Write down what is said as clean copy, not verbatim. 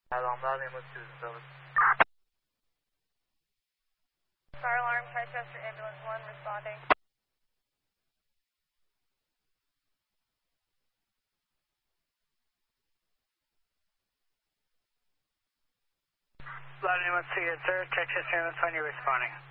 Alarmlar Memo 2 service. Fire alarm, Chichester Ambulance 1 responding. Loud Memo 2, yes sir. Chichester Ambulance 1, you're responding.